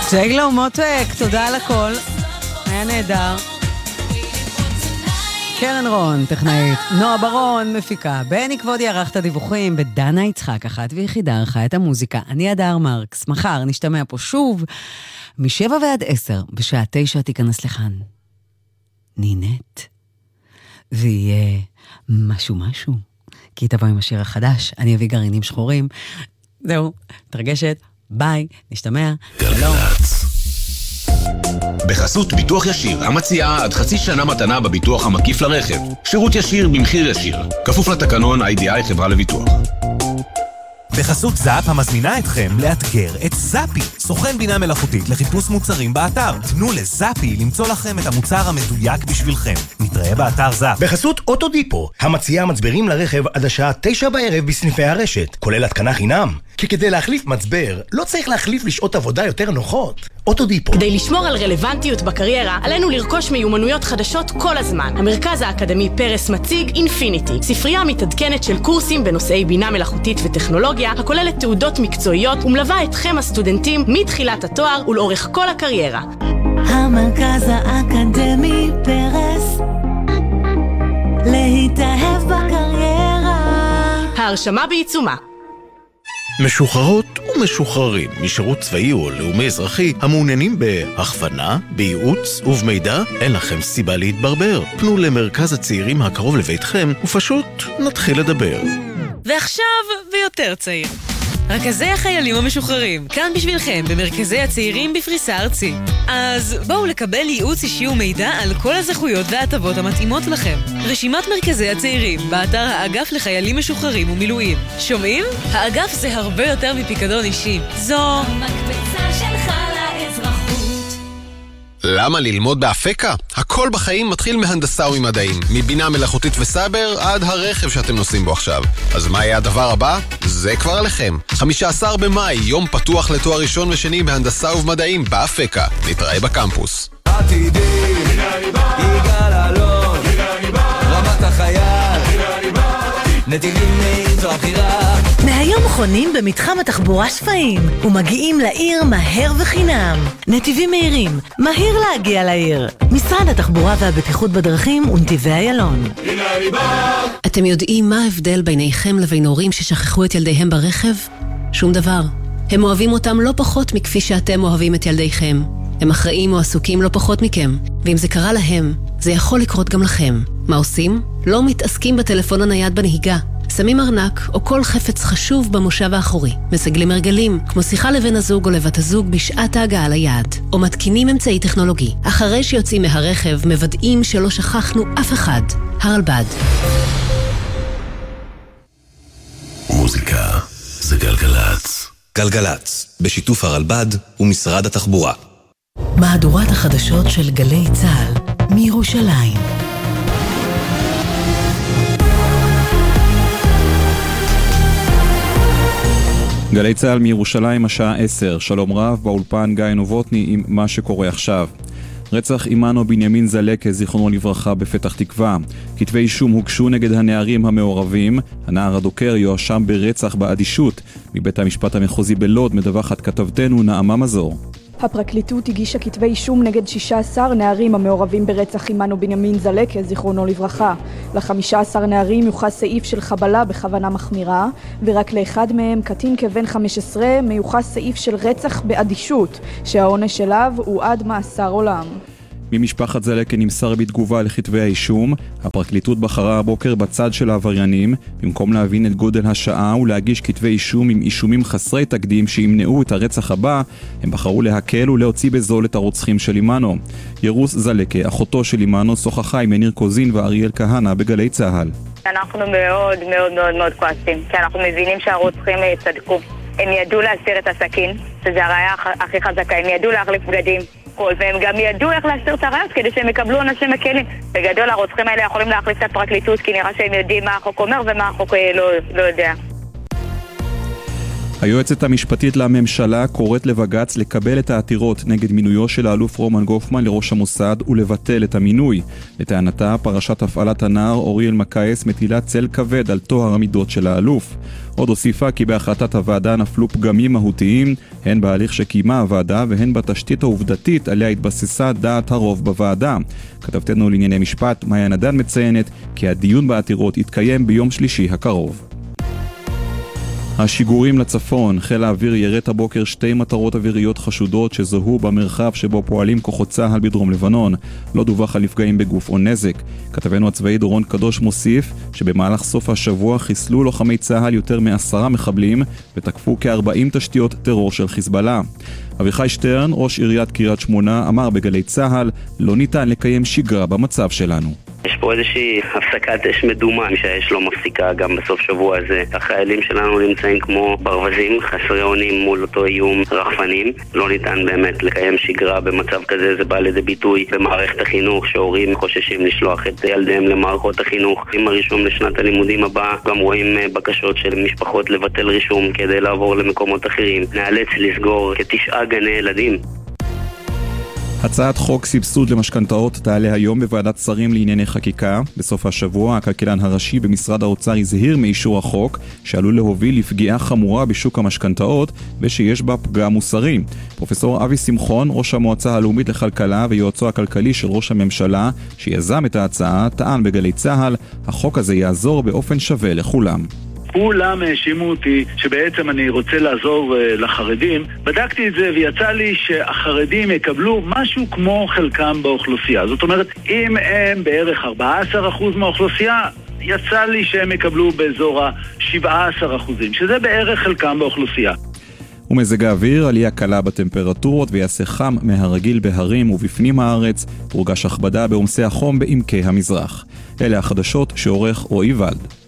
ג'יגלו מוטק, תודה על הכל, היה נהדר. קרן רון, טכנאית, נועה ברון, מפיקה, בני כבודי ערך את הדיווחים, ודנה יצחק, אחת ויחידה ערכה את המוזיקה. אני אדר מרקס, מחר נשתמע פה שוב, מ7 ועד 10, בשעה 9 תיכנס לכאן. נינט. ויהיה משהו, כי תבוא עם השיר החדש, אני אביא גרעינים שחורים. זהו, תרגשת, ביי, נשתמע. שלום. בחסות ביטוח ישיר, המציעה עד חצי שנה מתנה בביטוח המקיף לרכב. שירות ישיר במחיר ישיר. כפוף לתקנון IDI חברה לביטוח. בחסות זאפ המזמינה אתכם לאתגר את זאפי, סוכן בינה מלאכותית לחיפוש מוצרים באתר. תנו לזאפי למצוא לכם את המוצר המדויק בשבילכם. נתראה באתר זאפ. בחסות אוטודיפו, המציעה מצברים לרכב עד השעה 9 בערב בסניפי הרשת, כולל התקנה חינם. כי כדי להחליף מצבר, לא צריך להחליף לשעות עבודה יותר נוחות. אוטודיפו. כדי לשמור על רלוונטיות בקריירה, עלינו לרכוש מיומנויות חדשות כל הזמן. המרכז האקדמי פרס מציג אינפיניטי, ספרייה מתעדכנת של קורסים בנושאי בינה מלאכותית וטכנולוגיה, הכוללת תעודות מקצועיות ומלווה אתכם הסטודנטים מתחילת התואר ולאורך כל הקריירה. המרכז האקדמי פרס, להתאהב בקריירה. ההרשמה בעיצומה. משוחררות ומשוחררים משירות צבאי או לאומי אזרחי המעוניינים בהכוונה, בייעוץ ובמידע, אין לכם סיבה להתברבר. פנו למרכז הצעירים הקרוב לביתכם ופשוט נתחיל לדבר. ועכשיו ויותר צעיר. רכזי החיילים המשוחררים, כאן בשבילכם במרכזי הצעירים בפריסה ארצי. אז בואו לקבל ייעוץ אישי ומידע על כל הזכויות וההטבות המתאימות לכם. רשימת מרכזי הצעירים באתר האגף לחיילים משוחררים ומילואים. שומעים? האגף זה הרבה יותר מפיקדון אישי. זו המקפצה שלך לאזרחות. למה ללמוד באפקה? הכל בחיים מתחיל מהנדסה וממדעים, מבינה מלאכותית וסייבר עד הרכב שאתם נוסעים בו עכשיו. אז מה יהיה הדבר הבא? זה כבר עליכם. 15 במאי, יום פתוח לתואר ראשון ושני בהנדסה ובמדעים באפקה. נתראה בקמפוס. עתידים, יגאל אלון, רמת החייל, נתיבים זו הבחירה. מהיום חונים במתחם התחבורה שפיים ומגיעים לעיר מהר וחינם. נתיבים מהירים, מהיר להגיע לעיר. משרד התחבורה והבטיחות בדרכים ונתיבי איילון. אתם יודעים מה ההבדל ביניכם לבין הורים ששכחו את ילדיהם ברכב? שום דבר. הם אוהבים אותם לא פחות מכפי שאתם אוהבים את ילדיכם. הם אחראים או עסוקים לא פחות מכם, ואם זה קרה להם, זה יכול לקרות גם לכם. מה עושים? לא מתעסקים בטלפון הנייד בנהיגה. שמים ארנק או כל חפץ חשוב במושב האחורי. מסגלים הרגלים, כמו שיחה לבן הזוג או לבת הזוג בשעת ההגעה ליעד. או מתקינים אמצעי טכנולוגי. אחרי שיוצאים מהרכב, מוודאים שלא שכחנו אף אחד. הרלב"ד. מוזיקה זה גלגלץ. גלגלץ, בשיתוף הרלב"ד ומשרד התחבורה. מהדורת החדשות של גלי צה"ל מירושלים. גלי צה"ל מירושלים השעה 10. שלום רב, באולפן גיא נובוטני עם מה שקורה עכשיו. רצח אימנו בנימין זלקה, זיכרונו לברכה, בפתח תקווה. כתבי אישום הוגשו נגד הנערים המעורבים. הנער הדוקר יואשם ברצח באדישות. מבית המשפט המחוזי בלוד מדווחת כתבתנו נעמה מזור. הפרקליטות הגישה כתבי אישום נגד 16 נערים המעורבים ברצח אימנו בנימין זלקה, זיכרונו לברכה. ל-15 נערים יוחס סעיף של חבלה בכוונה מחמירה, ורק לאחד מהם, קטין כבן 15, מיוחס סעיף של רצח באדישות, שהעונש שלה הוא עד מאסר עולם. ממשפחת זלקה נמסר בתגובה לכתבי האישום. הפרקליטות בחרה הבוקר בצד של העבריינים, במקום להבין את גודל השעה ולהגיש כתבי אישום עם אישומים חסרי תקדים שימנעו את הרצח הבא. הם בחרו להקל ולהוציא בזול את הרוצחים של אימנו. ירוס זלקה, אחותו של אימנו, שוחחה עם יניר קוזין ואריאל כהנא בגלי צהל. אנחנו מאוד מאוד מאוד מאוד כועסים, כי אנחנו מבינים שהרוצחים צדקו. הם ידעו להסיר את הסכין, שזה הראיה הכי חזקה, הם ידעו להחליף בגדים. והם גם ידעו איך להסיר את הרעש כדי שהם יקבלו אנשים מקלים. בגדול הרוצחים האלה יכולים להחליף את הפרקליטות, כי נראה שהם יודעים מה החוק אומר ומה החוק לא יודע. היועצת המשפטית לממשלה קוראת לבג"ץ לקבל את העתירות נגד מינויו של האלוף רומן גופמן לראש המוסד ולבטל את המינוי. לטענתה, פרשת הפעלת הנער אוריאל מקייס מטילה צל כבד על טוהר המידות של האלוף. עוד הוסיפה כי בהחלטת הוועדה נפלו פגמים מהותיים, הן בהליך שקיימה הוועדה והן בתשתית העובדתית עליה התבססה דעת הרוב בוועדה. כתבתנו לענייני משפט, מאיה נדן מציינת כי הדיון בעתירות יתקיים ביום שלישי הקרוב. השיגורים לצפון, חיל האוויר ירט הבוקר 2 מטרות אוויריות חשודות שזוהו במרחב שבו פועלים כוחות צה"ל בדרום לבנון. לא דווח על נפגעים בגוף או נזק. כתבנו הצבאי דורון קדוש מוסיף שבמהלך סוף השבוע חיסלו לוחמי צה"ל יותר מ10 מחבלים ותקפו כ40 תשתיות טרור של חיזבאללה. אביחי שטרן, ראש עיריית קריית שמונה, אמר בגלי צה"ל, לא ניתן לקיים שגרה במצב שלנו. יש פה איזושהי הפסקת אש מדומה שהאש לא מפסיקה גם בסוף שבוע הזה. החיילים שלנו נמצאים כמו ברווזים, חסרי אונים מול אותו איום רחפנים. לא ניתן באמת לקיים שגרה במצב כזה. זה בא לידי ביטוי במערכת החינוך שהורים חוששים לשלוח את ילדיהם למערכות החינוך. עם הרישום לשנת הלימודים הבאה גם רואים בקשות של משפחות לבטל רישום כדי לעבור למקומות אחרים. נאלץ לסגור כ9 גני ילדים. הצעת חוק סבסוד למשכנתאות תעלה היום בוועדת שרים לענייני חקיקה. בסוף השבוע הכלכלן הראשי במשרד האוצר הזהיר מאישור החוק שעלול להוביל לפגיעה חמורה בשוק המשכנתאות ושיש בה פגע מוסרי. פרופסור אבי שמחון, ראש המועצה הלאומית לכלכלה ויועצו הכלכלי של ראש הממשלה שיזם את ההצעה, טען בגלי צה"ל, החוק הזה יעזור באופן שווה לכולם. כולם האשימו אותי שבעצם אני רוצה לעזור לחרדים. בדקתי את זה ויצא לי שהחרדים יקבלו משהו כמו חלקם באוכלוסייה. זאת אומרת, אם הם בערך 14% מהאוכלוסייה, יצא לי שהם יקבלו באזור ה-17%, שזה בערך חלקם באוכלוסייה. ומזג האוויר, עלייה קלה בטמפרטורות ויעשה חם מהרגיל בהרים ובפנים הארץ, תורגש הכבדה בעומסי החום בעמקי המזרח. אלה החדשות שעורך רועי ולד.